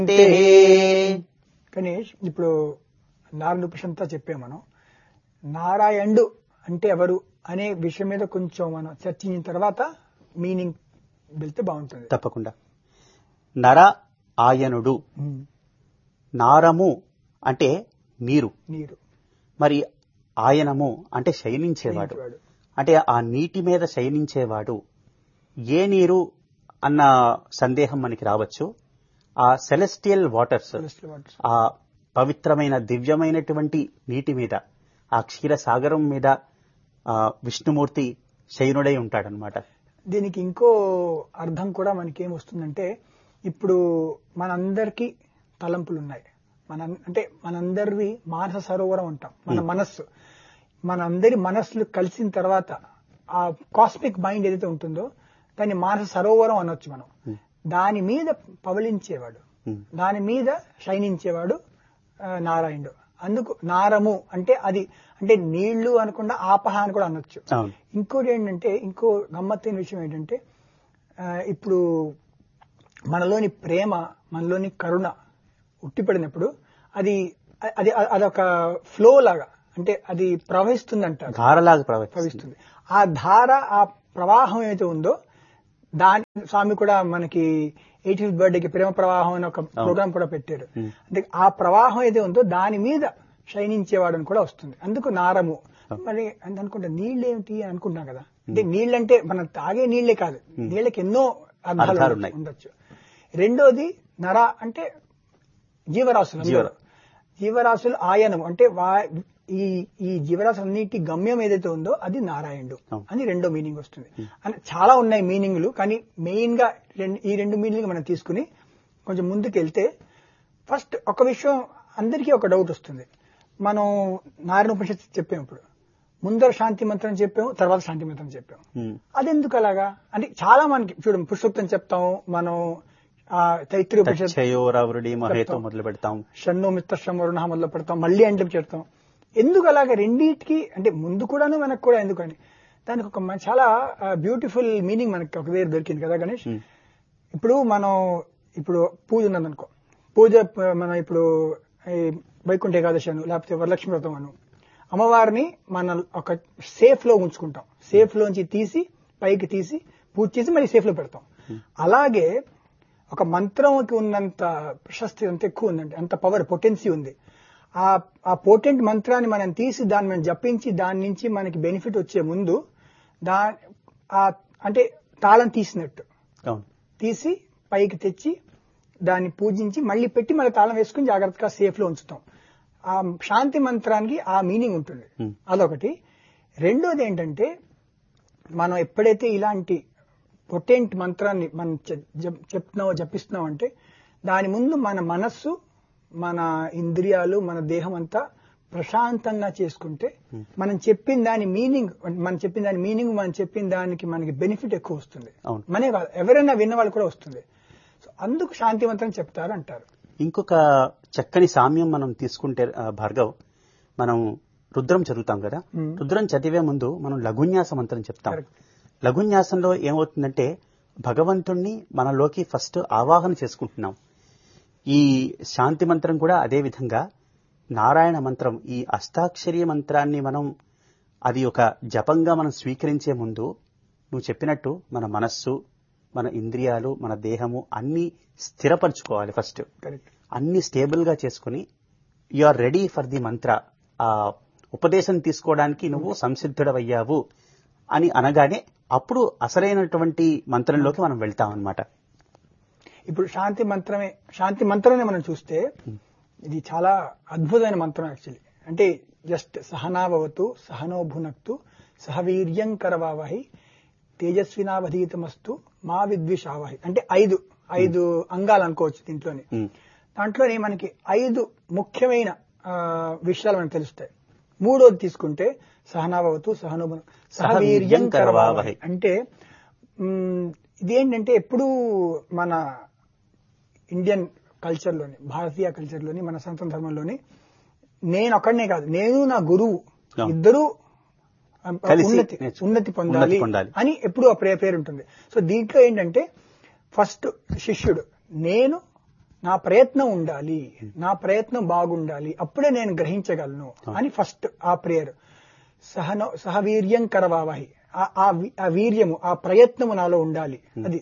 గణేష్, ఇప్పుడు నారాయణ ఉపనిషత్తుతో చెప్పాం మనం. నారాయణుడు అంటే ఎవరు అనే విషయం మీద కొంచెం మనం చర్చించిన తర్వాత మీనింగ్ వెళ్తే బాగుంటుంది. తప్పకుండా. నర ఆయనుడు, నారము అంటే నీరు, మరి ఆయనము అంటే శయనించేవాడు, అంటే ఆ నీటి మీద శయనించేవాడు. ఏ నీరు అన్న సందేహం మనకి రావచ్చు. ఆ సెలెస్టియల్ వాటర్స్, ఆ పవిత్రమైన దివ్యమైనటువంటి నీటి మీద, ఆ క్షీరసాగరం మీద విష్ణుమూర్తి శయనుడై ఉంటాడనమాట. దీనికి ఇంకో అర్థం కూడా మనకేమొస్తుందంటే, ఇప్పుడు మనందరికీ తలంపులున్నాయి. అంటే మనందరివి మానస సరోవరం అంటాం. మన మనస్సు, మనందరి మనస్సులు కలిసిన తర్వాత ఆ కాస్మిక్ మైండ్ ఏదైతే ఉంటుందో దాన్ని మానస సరోవరం అనొచ్చు మనం. దాని మీద పవలించేవాడు, దాని మీద శయనించేవాడు నారాయణుడు. అందుకు నారము అంటే అది అంటే నీళ్లు అనకుండా ఆపహ అని కూడా అనొచ్చు. ఇంకోటి ఏంటంటే, ఇంకో గమ్మత్తైన విషయం ఏంటంటే, ఇప్పుడు మనలోని ప్రేమ, మనలోని కరుణ ఉట్టిపడినప్పుడు అది అది అదొక ఫ్లో లాగా, అంటే అది ప్రవహిస్తుంది అంటారు, ధారలాగా ప్రవహిస్తుంది. ఆ ధార, ఆ ప్రవాహం ఏదైతే ఉందో దాని స్వామి కూడా మనకి 80th బర్త్డేకి ప్రేమ ప్రవాహం అని ఒక ప్రోగ్రామ్ కూడా పెట్టారు. అంటే ఆ ప్రవాహం ఏదైతే ఉందో దాని మీద శయనించేవాడు అని కూడా వస్తుంది. అందుకు నారము. మరి అనుకుంటా నీళ్ళేమిటి అని అనుకుంటున్నాం కదా. అంటే నీళ్ళంటే మనం తాగే నీళ్లే కాదు, నీళ్ళకి ఎన్నో అర్థాలు ఉండొచ్చు. రెండోది నర అంటే జీవరాశులు. జీవరాశులు ఆయనము అంటే ఈ జీవరాశులన్నిటి గమ్యం ఏదైతే ఉందో అది నారాయణుడు అని రెండో మీనింగ్ వస్తుంది. చాలా ఉన్నాయి మీనింగ్లు, కానీ మెయిన్ గా ఈ రెండు మీనింగ్ మనం తీసుకుని కొంచెం ముందుకు వెళ్తే, ఫస్ట్ ఒక విషయం అందరికీ ఒక డౌట్ వస్తుంది. మనం నారాయణ ఉపనిషత్తు చెప్పాం, ఇప్పుడు ముందర శాంతి మంత్రం చెప్పాము, తర్వాత శాంతి మంత్రం చెప్పాము. అదెందుకు అలాగా అంటే చాలా మనకి చూడండి, పురుషోత్తం చెప్తాం మనం, తైత్రీయ ఉపనిషత్తు మొదలు పెడతాం, షన్నో మిత్రశ్రమ వరుణ మొదలు పెడతాం, మళ్ళీ అంటే చెప్తాం. ఎందుకు అలాగా రెండింటికి అంటే ముందు కూడాను వెనక్కి కూడా ఎందుకని, దానికి ఒక చాలా బ్యూటిఫుల్ మీనింగ్ మనకి ఒక దగ్గర దొరికింది కదా గణేష్. ఇప్పుడు మనం పూజ ఉన్నదనుకో, పూజ మనం ఇప్పుడు వైకుంఠ ఏకాదశి అను లేకపోతే వరలక్ష్మి వ్రతం అను, అమ్మవారిని మన ఒక సేఫ్ లో ఉంచుకుంటాం. సేఫ్ లోంచి తీసి పైకి తీసి పూజ చేసి మళ్ళీ సేఫ్ లో పెడతాం. అలాగే ఒక మంత్రంకి ఉన్నంత ప్రశస్తి అంత ఎక్కువ ఉందంటే, అంత పవర్ పొటెన్సీ ఉంది. ఆ పోటెంట్ మంత్రాన్ని మనం తీసి దాన్ని మనం జపించి దాని నుంచి మనకి బెనిఫిట్ వచ్చే ముందు అంటే తాళం తీసినట్టు తీసి పైకి తెచ్చి దాన్ని పూజించి మళ్ళీ పెట్టి మళ్ళీ తాళం వేసుకుని జాగ్రత్తగా సేఫ్ లో ఉంచుతాం. ఆ శాంతి మంత్రానికి ఆ మీనింగ్ ఉంటుంది, అదొకటి. రెండోది ఏంటంటే, మనం ఎప్పుడైతే ఇలాంటి పొటెంట్ మంత్రాన్ని మనం జపిస్తున్నాం అంటే దాని ముందు మన మనస్సు, మన ఇంద్రియాలు, మన దేహం అంతా ప్రశాంతంగా చేసుకుంటే మనం చెప్పిన దాని మీనింగ్ మనం చెప్పిన దానికి మనకి బెనిఫిట్ ఎక్కువ వస్తుంది. మనే కాదు, ఎవరైనా విన్న వాళ్ళు కూడా వస్తుంది. సో అందుకు శాంతి మంత్రం చెప్తారు అంటారు. ఇంకొక చక్కని సామ్యం మనం తీసుకుంటే భార్గవ్, మనం రుద్రం చదువుతాం కదా, రుద్రం చదివే ముందు మనం లఘున్యాస మంత్రం చెప్తాం. లఘున్యాసంలో ఏమవుతుందంటే భగవంతుణ్ణి మనలోకి ఫస్ట్ ఆవాహన చేసుకుంటున్నాం. ఈ శాంతి మంత్రం కూడా అదే విధంగా నారాయణ మంత్రం, ఈ అష్టాక్షరీ మంత్రాన్ని మనం అది ఒక జపంగా మనం స్వీకరించే ముందు నువ్వు చెప్పినట్టు మన మనస్సు, మన ఇంద్రియాలు, మన దేహము అన్ని స్థిరపరచుకోవాలి. ఫస్ట్ అన్ని స్టేబుల్ గా చేసుకుని you are ready for the మంత్ర, ఆ ఉపదేశం తీసుకోవడానికి నువ్వు సంసిద్ధుడవయ్యావు అని అనగానే అప్పుడు అసలైనటువంటి మంత్రంలోకి మనం వెళ్తాం అన్నమాట. ఇప్పుడు శాంతి మంత్రమే మనం చూస్తే ఇది చాలా అద్భుతమైన మంత్రం యాక్చువల్లీ. అంటే జస్ట్ సహనాభవతు సహనో భునక్తు సహవీర్యం కరవావహి తేజస్వినావధీతమస్తు మా విద్విషావహి. అంటే ఐదు అంగాలు అనుకోవచ్చు దీంట్లోని. దాంట్లోనే మనకి 5 ముఖ్యమైన విషయాలు మనకు తెలుస్తాయి. మూడోది తీసుకుంటే సహనాభవతు సహనో సహవీర్యం కరవావహి. అంటే ఇదేంటంటే ఎప్పుడూ మన ఇండియన్ కల్చర్లోని, భారతీయ కల్చర్లోని, మన సనాతన ధర్మంలోని నేను ఒక్కడనే కాదు, నేను నా గురువు ఇద్దరూ ఉన్నతి పొందాలి అని ఎప్పుడు ఆ పేరు ఉంటుంది. సో దీంట్లో ఏంటంటే ఫస్ట్ శిష్యుడు, నేను నా ప్రయత్నం ఉండాలి, నా ప్రయత్నం బాగుండాలి, అప్పుడే నేను గ్రహించగలను అని ఫస్ట్ ఆ ప్రేయర్. సహవీర్యం కరవావహి, ఆ వీర్యము, ఆ ప్రయత్నము నాలో ఉండాలి. అది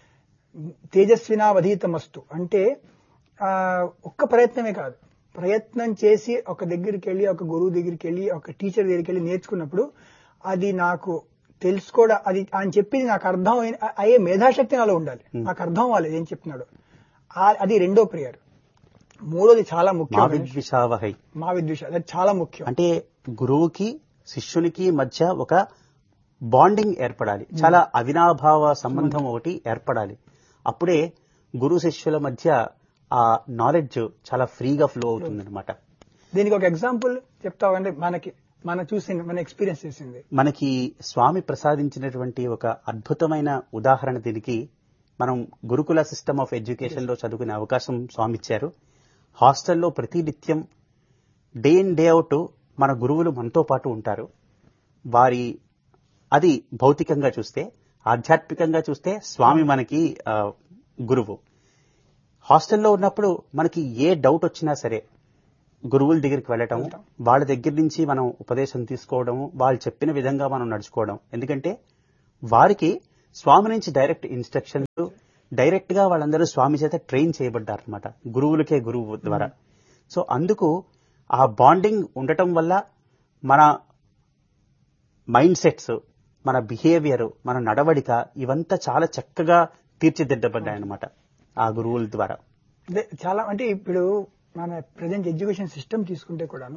తేజస్వినావధీతమస్తు అంటే ఒక్క ప్రయత్నమే కాదు, ప్రయత్నం చేసి ఒక దగ్గరికి వెళ్ళి, ఒక గురువు దగ్గరికి వెళ్ళి, ఒక టీచర్ దగ్గరికి వెళ్ళి నేర్చుకున్నప్పుడు అది నాకు తెలుసుకోవడం, అది ఆయన చెప్పింది నాకు అర్థం అయ్యే మేధాశక్తి నాలో ఉండాలి. నాకు అర్థం అవ్వాలి ఏం చెప్తున్నాడు. అది రెండో ప్రేయర్. మూడోది చాలా ముఖ్యం, మా విద్విష, అది చాలా ముఖ్యం. అంటే గురువుకి శిష్యునికి మధ్య ఒక బాండింగ్ ఏర్పడాలి, చాలా అవినాభావ సంబంధం ఒకటి ఏర్పడాలి. అప్పుడే గురు శిష్యుల మధ్య ఆ నాలెడ్జ్ చాలా ఫ్రీగా ఫ్లో అవుతుంది అనమాట. దీనికి ఒక ఎగ్జాంపుల్ చెప్తావంటే మన ఎక్స్పీరియన్స్ చేసింది, మనకి స్వామి ప్రసాదించినటువంటి ఒక అద్భుతమైన ఉదాహరణ దీనికి మనం గురుకుల సిస్టమ్ ఆఫ్ ఎడ్యుకేషన్ లో చదువుకునే అవకాశం స్వామి ఇచ్చారు. హాస్టల్లో ప్రతి నిత్యం డే ఇన్ డే అవుట్ మన గురువులు మనతో పాటు ఉంటారు. వారి అది భౌతికంగా చూస్తే, ఆధ్యాత్మికంగా చూస్తే స్వామి మనకి గురువు. హాస్టల్లో ఉన్నప్పుడు మనకి ఏ డౌట్ వచ్చినా సరే గురువుల దగ్గరికి వెళ్ళటం, వాళ్ళ దగ్గర నుంచి మనం ఉపదేశం తీసుకోవడం, వాళ్ళు చెప్పిన విధంగా మనం నడుచుకోవడం. ఎందుకంటే వారికి స్వామి నుంచి డైరెక్ట్ ఇన్స్ట్రక్షన్స్, డైరెక్ట్ గా వాళ్ళందరూ స్వామి చేత ట్రైన్ చేయబడ్డారు అనమాట, గురువులకే గురువు ద్వారా. సో అందుకు ఆ బాండింగ్ ఉండటం వల్ల మన మైండ్ సెట్స్, మన బిహేవియర్, మన నడవడిక ఇవంతా చాలా చక్కగా తీర్చిదిద్దబడ్డాయన్నమాట ఆ గురువుల ద్వారా. చాలా అంటే ఇప్పుడు మన ప్రజెంట్ ఎడ్యుకేషన్ సిస్టమ్ తీసుకుంటే కూడాను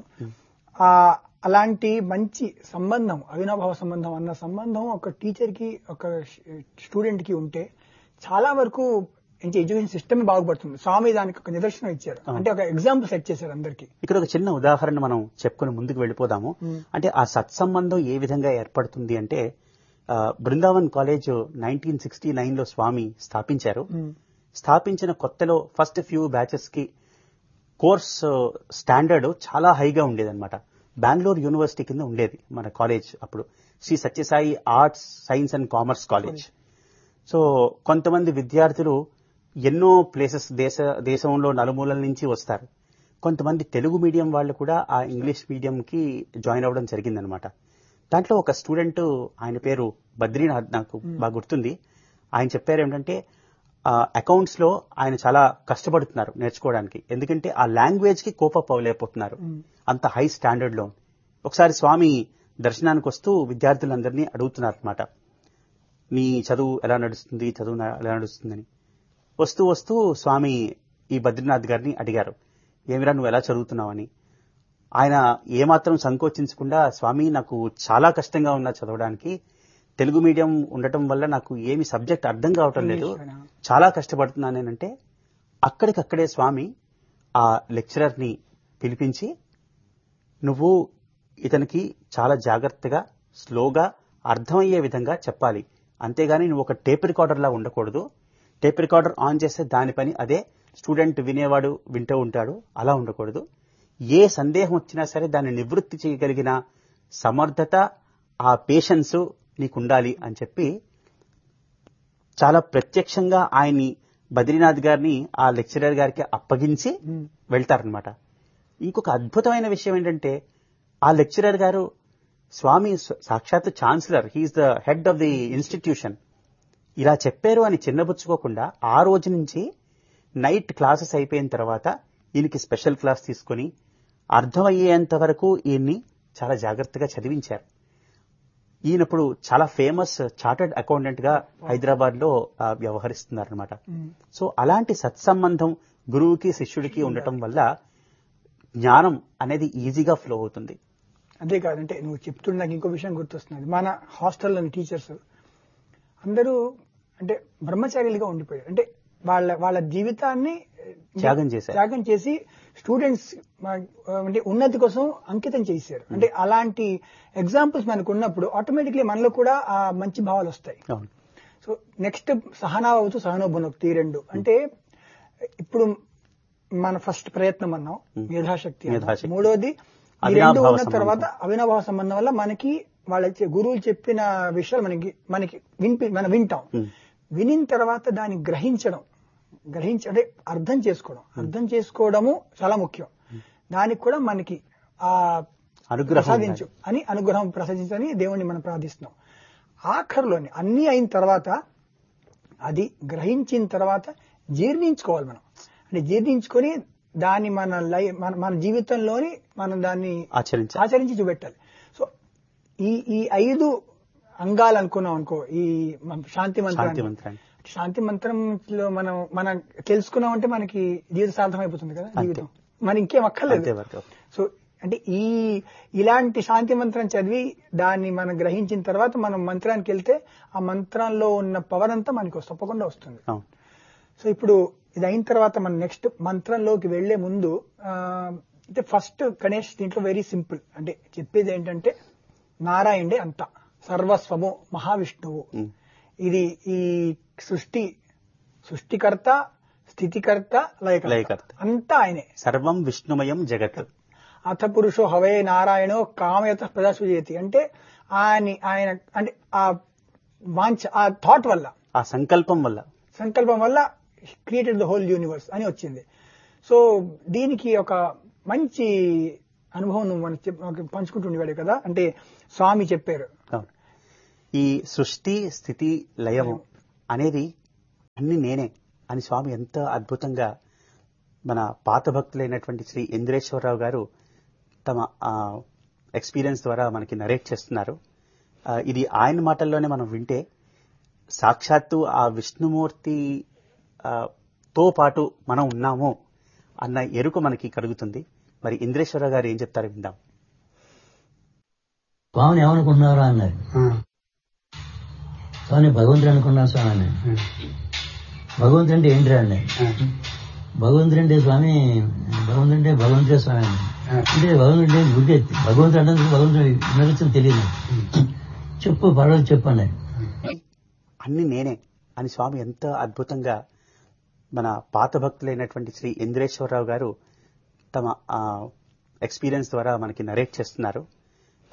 అలాంటి మంచి సంబంధం, అవినాభావ సంబంధం అన్న సంబంధం ఒక టీచర్ కి ఒక స్టూడెంట్ కి ఉంటే చాలా వరకు ఎడ్యుకేషన్ సిస్టమ్ బాగుపడుతుంది. స్వామి దానికి ఒక నిదర్శనం ఇచ్చారు, అంటే ఒక ఎగ్జాంపుల్ సెట్ చేశారు అందరికి. ఇక్కడ ఒక చిన్న ఉదాహరణ మనం చెప్పుకుని ముందుకు వెళ్ళిపోదాము. అంటే ఆ సత్సంబంధం ఏ విధంగా ఏర్పడుతుంది అంటే, బృందావన్ కాలేజ్ 1969 లో స్వామి స్థాపించారు. స్థాపించిన కొత్తలో ఫస్ట్ ఫ్యూ బ్యాచెస్ కి కోర్స్ స్టాండర్డ్ చాలా హైగా ఉండేదన్నమాట. బెంగళూరు యూనివర్సిటీ కింద ఉండేది మన కాలేజ్ అప్పుడు, Shri Sathya Sai arts science and commerce college. So కొంతమంది విద్యార్థులు ఎన్నో ప్లేసెస్ దేశంలో నలుమూలల నుంచి వస్తారు. కొంతమంది తెలుగు మీడియం వాళ్ళు కూడా ఆ ఇంగ్లీష్ మీడియం కి జాయిన్ అవ్వడం జరిగిందనమాట. దాంట్లో ఒక స్టూడెంట్, ఆయన పేరు బద్రీనాథ్, నాకు బాగా గుర్తుంది. ఆయన చెప్పారు ఏమిటంటే అకౌంట్స్ లో ఆయన చాలా కష్టపడుతున్నారు నేర్చుకోవడానికి, ఎందుకంటే ఆ లాంగ్వేజ్ కి కోపప్ అవ్వలేకపోతున్నారు, అంత హై స్టాండర్డ్ లో. ఒకసారి స్వామి దర్శనానికి వస్తూ విద్యార్థులందరినీ అడుగుతున్నారు అనమాట, నీ చదువు ఎలా నడుస్తుంది, చదువు ఎలా నడుస్తుందని. వస్తూ వస్తూ స్వామి ఈ బద్రీనాథ్ గారిని అడిగారు, ఏమిరా నువ్వు ఎలా చదువుతున్నావని. ఆయన ఏమాత్రం సంకోచించకుండా, స్వామి నాకు చాలా కష్టంగా ఉన్నా చదవడానికి, తెలుగు మీడియం ఉండటం వల్ల నాకు ఏమి సబ్జెక్ట్ అర్థం కావటం లేదు, చాలా కష్టపడుతున్నానేనంటే అక్కడికక్కడే స్వామి ఆ లెక్చరర్ ని పిలిపించి, నువ్వు ఇతనికి చాలా జాగ్రత్తగా స్లోగా అర్థమయ్యే విధంగా చెప్పాలి, అంతేగాని నువ్వు ఒక టేప్ రికార్డర్ లా ఉండకూడదు. టేప్ రికార్డర్ ఆన్ చేస్తే దాని పని అదే, స్టూడెంట్ వినేవాడు వింటూ ఉంటాడు, అలా ఉండకూడదు. ఏ సందేహం వచ్చినా సరే దాన్ని నివృత్తి చేయగలిగిన సమర్థత, ఆ పేషెన్స్ నీకుండాలి అని చెప్పి చాలా ప్రత్యక్షంగా ఆయన్ని, బద్రీనాథ్ గారిని ఆ లెక్చరర్ గారికి అప్పగించి వెళ్తారనమాట. ఇంకొక అద్భుతమైన విషయం ఏంటంటే, ఆ లెక్చరర్ గారు స్వామి సాక్షాత్ chancellor, he's the head of the institution, ఇలా చెప్పారు అని చిన్నబుచ్చుకోకుండా ఆ రోజు నుంచి నైట్ క్లాసెస్ అయిపోయిన తర్వాత ఈయనకి స్పెషల్ క్లాస్ తీసుకుని అర్థమయ్యేంత వరకు ఈయన్ని చాలా జాగ్రత్తగా చదివించారు. ఈయనప్పుడు చాలా ఫేమస్ చార్టర్డ్ అకౌంటెంట్ గా హైదరాబాద్ లో వ్యవహరిస్తున్నారనమాట. సో అలాంటి సత్సంబంధం గురువుకి శిష్యుడికి ఉండటం వల్ల జ్ఞానం అనేది ఈజీగా ఫ్లో అవుతుంది. అంతేకాదంటే నువ్వు చెప్తున్న నాకు ఇంకో విషయం గుర్తొస్తున్నది. మన హాస్టల్లోని టీచర్స్ అందరూ అంటే బ్రహ్మచారిలుగా ఉండిపోయారు. అంటే వాళ్ళ జీవితాన్ని త్యాగం చేసి స్టూడెంట్స్ అంటే ఉన్నతి కోసం అంకితం చేశారు. అంటే అలాంటి ఎగ్జాంపుల్స్ మనకు ఉన్నప్పుడు ఆటోమేటిక్లీ మనలో కూడా ఆ మంచి భావాలు వస్తాయి. సో నెక్స్ట్ సహనావతు సహనోభునక్తి రెండు. అంటే ఇప్పుడు మన ఫస్ట్ ప్రయత్నం అన్నాం, మేధాశక్తి. మూడోది ఈ రెండు ఉన్న తర్వాత అవినాభావ సంబంధం వల్ల మనకి వాళ్ళ గురువులు చెప్పిన విషయాలు మనం వింటాం. వినిన తర్వాత దాన్ని గ్రహించడం, అంటే అర్థం చేసుకోవడము చాలా ముఖ్యం. దానికి కూడా మనకి ఆ అనుగ్రహం ప్రసాదించని దేవుణ్ణి మనం ప్రార్థిస్తున్నాం. ఆఖరిలోని అన్ని అయిన తర్వాత అది గ్రహించిన తర్వాత జీర్ణించుకోవాలి మనం. అంటే జీర్ణించుకొని దాన్ని మన జీవితంలోని మనం దాన్ని ఆచరించి చూపెట్టాలి. సో ఈ 5 అంగాలు అనుకున్నాం అనుకో, ఈ శాంతి మంత్రంలో మనం తెలుసుకున్నాం అంటే మనకి జీవిత సార్థం అయిపోతుంది కదా జీవితం, మన ఇంకేం అక్కర్లేదు. సో అంటే ఇలాంటి శాంతి మంత్రం చదివి దాన్ని మనం గ్రహించిన తర్వాత మనం మంత్రానికి వెళ్తే ఆ మంత్రంలో ఉన్న పవర్ అంతా మనకి తప్పకుండా వస్తుంది. సో ఇప్పుడు ఇది అయిన తర్వాత మనం నెక్స్ట్ మంత్రంలోకి వెళ్లే ముందు అంటే ఫస్ట్ గణేష్ దీంట్లో వెరీ సింపుల్. అంటే చెప్పేది ఏంటంటే నారాయణుడే అంతా, సర్వస్వము మహావిష్ణువు. ఇది ఈ సృష్టికర్త, స్థితికర్త, లయకర్త అంతా ఆయనే. సర్వం విష్ణుమయం జగత్. అథ పురుషో హవే నారాయణో కామయత ప్రజాసుజేతి. అంటే ఆయన అంటే ఆ వాంఛ, ఆ థాట్ వల్ల, ఆ సంకల్పం వల్ల క్రియేటెడ్ ద హోల్ యూనివర్స్ అని వచ్చింది. సో దీనికి ఒక మంచి అనుభవం మనం పంచుకుంటుండేవాడు కదా. అంటే స్వామి చెప్పారు, ఈ సృష్టి స్థితి లయము అనేది అన్ని నేనే అని స్వామి ఎంత అద్భుతంగా మన పాత భక్తులైనటువంటి శ్రీ ఇంద్రేశ్వరరావు గారు తమ ఎక్స్పీరియన్స్ ద్వారా మనకి నరేట్ చేస్తున్నారు. ఇది ఆయన మాటల్లోనే మనం వింటే సాక్షాత్తు ఆ విష్ణుమూర్తి తో పాటు మనం ఉన్నాము అన్న ఎరుక మనకి కలుగుతుంది. మరి ఇంద్రేశ్వరరావు గారు ఏం చెప్తారో విందాం. స్వామిని ఏమనుకుంటున్నారా అన్నారు. స్వామి భగవంతుడు అనుకున్నారు స్వామి అన్నారు. భగవంతుడు అంటే ఏంటి అన్నారు. భగవంతుడు అంటే స్వామి, భగవంతుడే స్వామి అన్నారు. అంటే భగవంతుడు బుద్ధి భగవంతుడు అంటే భగవంతుడు నడుచుని తెలియదు. చెప్పు పర్వాలేదు చెప్పు అన్నారు. అన్ని నేనే అని స్వామి ఎంత అద్భుతంగా మన పాత భక్తులైనటువంటి శ్రీ ఇంద్రేశ్వరరావు గారు తమ ఎక్స్పీరియన్స్ ద్వారా మనకి నరేట్ చేస్తున్నారు.